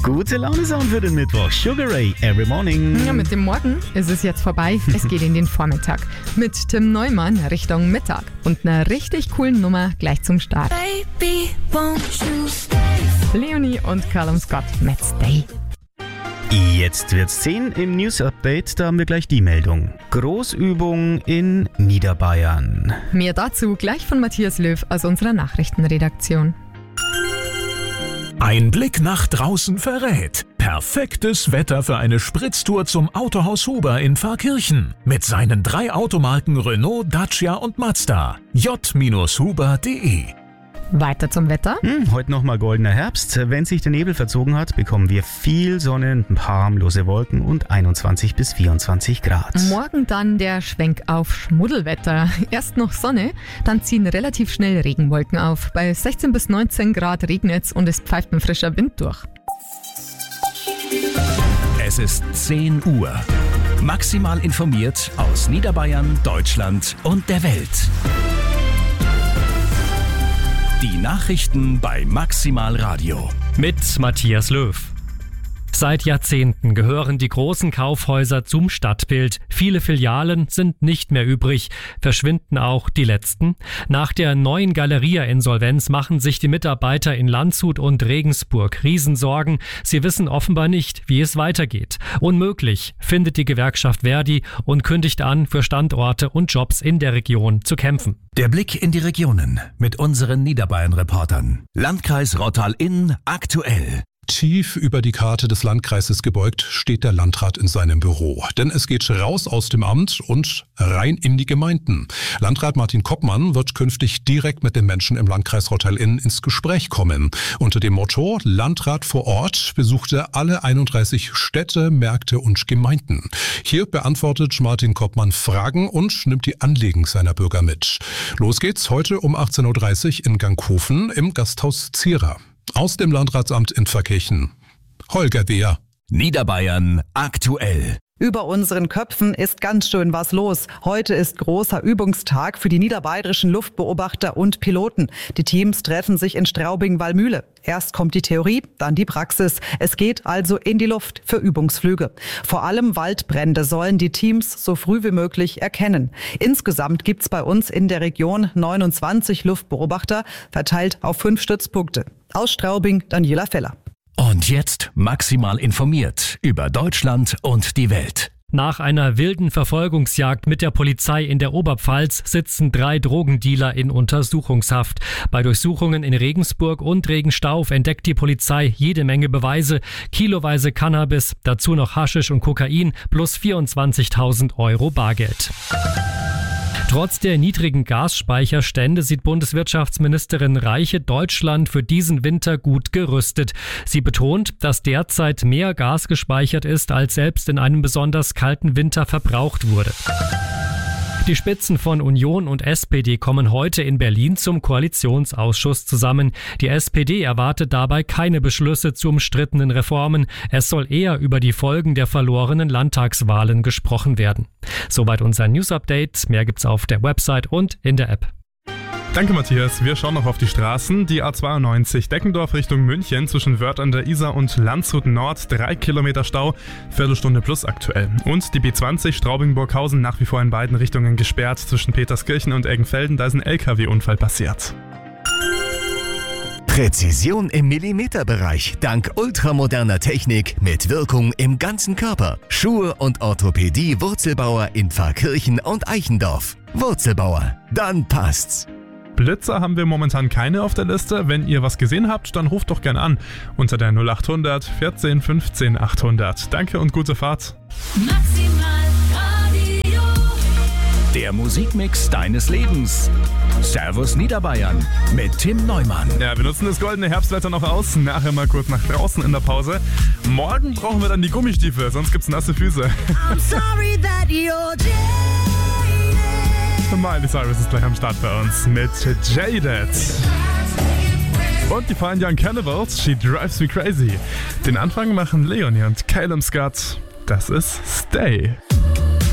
Gute Laune-Sound für den Mittwoch. Sugar Ray, Every Morning. Ja, mit dem Morgen ist es jetzt vorbei. Es geht in den Vormittag. Mit Tim Neumann Richtung Mittag. Und einer richtig coolen Nummer gleich zum Start. Baby, won't you stay? Leonie und Callum Scott mit Stay. Jetzt wird's 10 im News-Update. Da haben wir gleich die Meldung. Großübung in Niederbayern. Mehr dazu gleich von Matthias Löw aus unserer Nachrichtenredaktion. Ein Blick nach draußen verrät. Perfektes Wetter für eine Spritztour zum Autohaus Huber in Pfarrkirchen. Mit seinen 3 Automarken Renault, Dacia und Mazda. j-huber.de. Weiter zum Wetter. Heute nochmal goldener Herbst. Wenn sich der Nebel verzogen hat, bekommen wir viel Sonne, ein paar harmlose Wolken und 21 bis 24 Grad. Morgen dann der Schwenk auf Schmuddelwetter. Erst noch Sonne, dann ziehen relativ schnell Regenwolken auf. Bei 16 bis 19 Grad regnet's und es pfeift ein frischer Wind durch. Es ist 10 Uhr. Maximal informiert aus Niederbayern, Deutschland und der Welt. Die Nachrichten bei Maximal Radio. Mit Matthias Löw. Seit Jahrzehnten gehören die großen Kaufhäuser zum Stadtbild. Viele Filialen sind nicht mehr übrig. Verschwinden auch die letzten? Nach der neuen Galeria-Insolvenz machen sich die Mitarbeiter in Landshut und Regensburg Riesensorgen. Sie wissen offenbar nicht, wie es weitergeht. Unmöglich, findet die Gewerkschaft Verdi und kündigt an, für Standorte und Jobs in der Region zu kämpfen. Der Blick in die Regionen mit unseren Niederbayern-Reportern. Landkreis Rottal-Inn aktuell. Tief über die Karte des Landkreises gebeugt steht der Landrat in seinem Büro. Denn es geht raus aus dem Amt und rein in die Gemeinden. Landrat Martin Koppmann wird künftig direkt mit den Menschen im Landkreis Rottal-Inn ins Gespräch kommen. Unter dem Motto Landrat vor Ort besucht er alle 31 Städte, Märkte und Gemeinden. Hier beantwortet Martin Koppmann Fragen und nimmt die Anliegen seiner Bürger mit. Los geht's heute um 18.30 Uhr in Ganghofen im Gasthaus Zierer. Aus dem Landratsamt in Pfarrkirchen. Holger Wehr. Niederbayern aktuell. Über unseren Köpfen ist ganz schön was los. Heute ist großer Übungstag für die niederbayerischen Luftbeobachter und Piloten. Die Teams treffen sich in Straubing-Wallmühle. Erst kommt die Theorie, dann die Praxis. Es geht also in die Luft für Übungsflüge. Vor allem Waldbrände sollen die Teams so früh wie möglich erkennen. Insgesamt gibt's bei uns in der Region 29 Luftbeobachter, verteilt auf 5 Stützpunkte. Aus Straubing, Daniela Feller. Und jetzt maximal informiert über Deutschland und die Welt. Nach einer wilden Verfolgungsjagd mit der Polizei in der Oberpfalz sitzen 3 Drogendealer in Untersuchungshaft. Bei Durchsuchungen in Regensburg und Regenstauf entdeckt die Polizei jede Menge Beweise, kiloweise Cannabis, dazu noch Haschisch und Kokain plus 24.000 Euro Bargeld. Trotz der niedrigen Gasspeicherstände sieht Bundeswirtschaftsministerin Reiche Deutschland für diesen Winter gut gerüstet. Sie betont, dass derzeit mehr Gas gespeichert ist, als selbst in einem besonders kalten Winter verbraucht wurde. Die Spitzen von Union und SPD kommen heute in Berlin zum Koalitionsausschuss zusammen. Die SPD erwartet dabei keine Beschlüsse zu umstrittenen Reformen. Es soll eher über die Folgen der verlorenen Landtagswahlen gesprochen werden. Soweit unser News-Update. Mehr gibt's auf der Website und in der App. Danke Matthias, wir schauen noch auf die Straßen. Die A92 Deckendorf Richtung München zwischen Wörth an der Isar und Landshut Nord 3 Kilometer Stau, Viertelstunde plus aktuell. Und die B20 Straubing-Burghausen nach wie vor in beiden Richtungen gesperrt zwischen Peterskirchen und Eggenfelden, da ist ein LKW-Unfall passiert. Präzision im Millimeterbereich dank ultramoderner Technik mit Wirkung im ganzen Körper. Schuhe und Orthopädie Wurzelbauer in Pfarrkirchen und Eichendorf. Wurzelbauer, dann passt's. Blitzer haben wir momentan keine auf der Liste. Wenn ihr was gesehen habt, dann ruft doch gern an unter der 0800 14 15 800. Danke und gute Fahrt. Maximal Radio. Der Musikmix deines Lebens. Servus Niederbayern mit Tim Neumann. Ja, wir nutzen das goldene Herbstwetter noch aus. Nachher mal kurz nach draußen in der Pause. Morgen brauchen wir dann die Gummistiefel, sonst gibt's nasse Füße. I'm sorry that you're jaded. Miley Cyrus ist gleich am Start bei uns mit Jaded. Und die Fine Young Cannibals, She Drives Me Crazy. Den Anfang machen Leonie und Callum Scott. Das ist Stay.